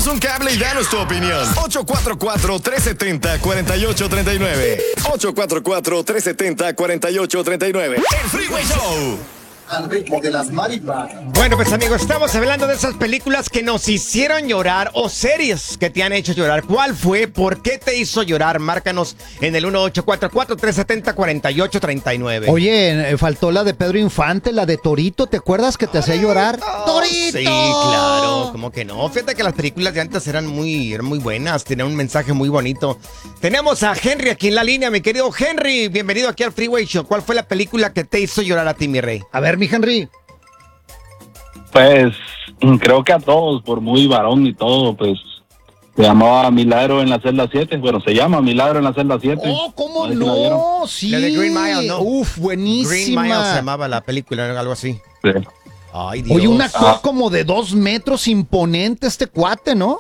Échanos un cable y danos tu opinión. 844-370-4839. 844-370-4839. El Freeway Show. Al ritmo de las mariposas. Bueno, pues amigos, estamos hablando de esas películas que nos hicieron llorar o series que te han hecho llorar. ¿Cuál fue? ¿Por qué te hizo llorar? Márcanos en el 1844-370-4839. Oye, faltó la de Pedro Infante, la de Torito. ¿Te acuerdas que te hacía llorar? ¡Torito! Sí, claro, como que no. Fíjate que las películas de antes eran muy buenas, tenían un mensaje muy bonito. Tenemos a Henry aquí en la línea, mi querido Henry. Bienvenido aquí al Freeway Show. ¿Cuál fue la película que te hizo llorar a ti, mi rey? A ver, mi Henry. Pues creo que a todos, por muy varón y todo, pues se llamaba Milagro en la celda 7. Bueno, se llama Milagro en la celda 7. Oh, ¿cómo ¿Si la vieron? no? Sí. La de Green Mile, ¿no? Uf, buenísima. Green Mile se llamaba la película, algo así. Sí. Ay, Dios. Oye, un actor como de 2 metros, imponente este cuate, ¿no?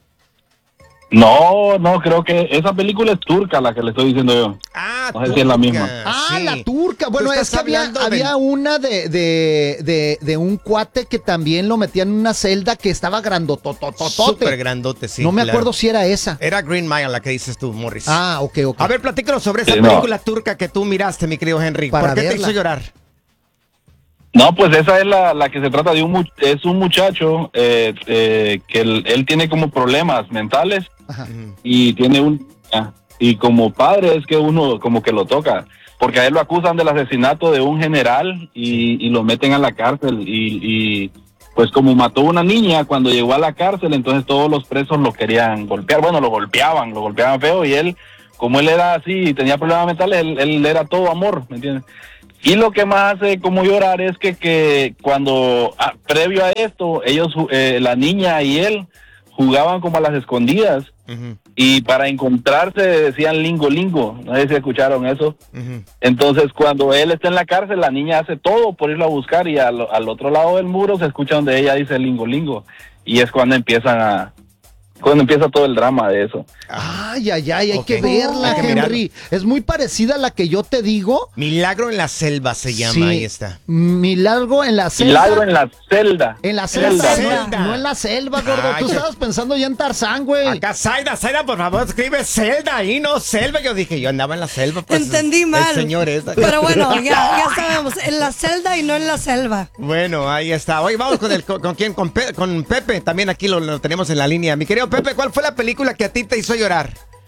No, creo que esa película es turca, la que le estoy diciendo yo. Ah, No sé si es la misma. Ah, sí. la turca. Bueno, Tú es estás que había una de un cuate que también lo metían en una celda que estaba grandotototote. Súper grandote, sí. No me claro. acuerdo si era esa. Era Green Mile la que dices tú, Morris. Ah, ok. A ver, platícanos sobre esa Sí, no. película turca que tú miraste, mi querido Henry. Para ¿Por qué te verla. hizo llorar? No, pues esa es la que se trata de es un muchacho que él tiene como problemas mentales. Ajá. Y tiene y como padre es que uno como que lo toca, porque a él lo acusan del asesinato de un general y lo meten a la cárcel y pues como mató a una niña cuando llegó a la cárcel, entonces todos los presos lo querían golpear, bueno, lo golpeaban feo, y él, como él era así y tenía problemas mentales, él era todo amor, ¿me entiendes? Y lo que más hace como llorar es que cuando, previo a esto, ellos, la niña y él, jugaban como a las escondidas. Uh-huh. Y para encontrarse decían lingo, no sé si escucharon eso. Uh-huh. Entonces cuando él está en la cárcel, la niña hace todo por irlo a buscar, y al otro lado del muro se escucha donde ella dice lingo, y es cuando empieza todo el drama de eso. Ay, hay Ok. que verla, Hay que mirarla. Henry. Es muy parecida a la que yo te digo. Milagro en la selva se llama, Sí. ahí está. Milagro en la celda. Milagro en la celda. En la celda, Celda. no en la selva, gordo. Ay, Tú ya. estabas pensando ya en Tarzán, güey. Acá, Zaida, por favor, escribe selda ahí, no selva. Yo dije, yo andaba en la selva. Pues, Entendí mal. El señor es. Pero bueno, ya sabemos, en la celda y no en la selva. Bueno, ahí está. Hoy vamos con quién, con Pepe. También aquí lo tenemos en la línea. Mi querido Pepe, ¿cuál fue la película que a ti te hizo llorar?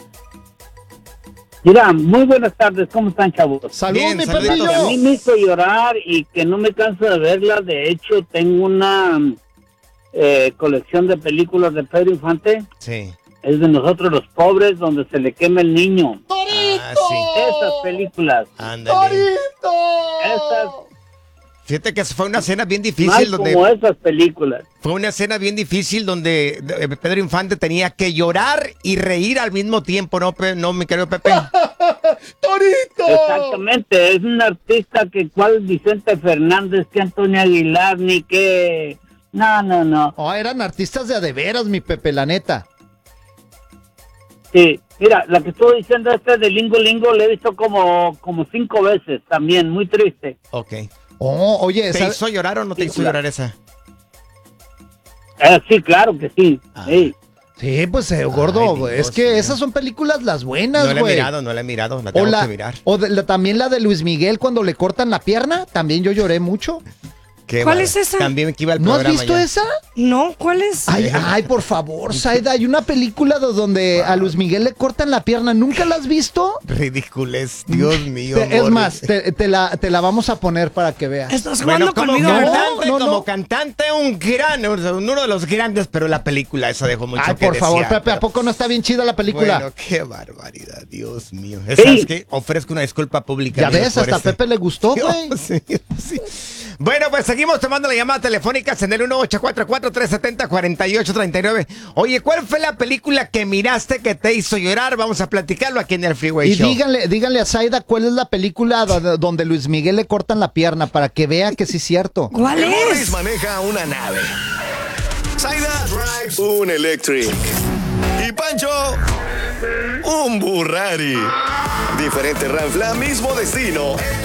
Mira, muy buenas tardes, ¿cómo están, chavos? Salud, Bien, mi saluditos. A Pepillo. mí me hizo llorar y que no me canso de verla. De hecho, tengo una colección de películas de Pedro Infante. Sí. Es de Nosotros los Pobres, donde se le quema el niño. ¡Torito! Ah, sí. Esas películas, Ándale. ¡Torito! esas, Fíjate que fue una escena bien no hay difícil como esas películas. Fue una escena bien difícil donde Pedro Infante tenía que llorar y reír al mismo tiempo, ¿no, no mi querido Pepe? ¡Torito! Exactamente, es un artista que cual Vicente Fernández, que Antonio Aguilar, ni que... No. Oh, eran artistas de a de veras, mi Pepe, la neta. Sí, mira, la que estoy diciendo de Lingo, la he visto como 5 veces también, muy triste. Ok. Oh, oye, ¿Te esa... hizo llorar o no te hizo Película. llorar esa? Sí, claro que sí. Ah. Sí. Sí, pues, gordo, Dios es que mío. esas son películas las buenas, No la he güey. mirado, la O, tengo que mirar. también la de Luis Miguel cuando le cortan la pierna, también yo lloré mucho. Qué ¿Cuál bárbaro. es esa? También que iba al ¿No has programa visto ya. esa? No, ¿cuál es? Ay, por favor, Zaida, hay una película donde a Luis Miguel le cortan la pierna. ¿Nunca la has visto? Ridiculez, Dios mío. Es Morris. más, te la vamos a poner para que veas. ¿Estás jugando Bueno, como conmigo, cantante, verdad? No, no. como cantante, uno de los grandes, pero la película esa dejó mucho Ay, que por favor, desear, Pepe, ¿a pero- poco no está bien chida la película? Bueno, qué barbaridad, Dios mío. Sí. ¿Sabes qué? Ofrezco una disculpa pública. Ya amigo, ves, por hasta a este- Pepe le gustó, güey. Sí, sí. Bueno, pues seguimos tomando la llamada telefónica en el 1844-370-4839. Oye, ¿cuál fue la película que miraste que te hizo llorar? Vamos a platicarlo aquí en el Freeway Y Show. díganle a Zaida cuál es la película donde Luis Miguel le cortan la pierna para que vea que sí es cierto. ¿Cuál El Morris es? maneja una nave. Zaida drives un Electric. Y Pancho, un Burrari. Diferente ranfla, mismo destino.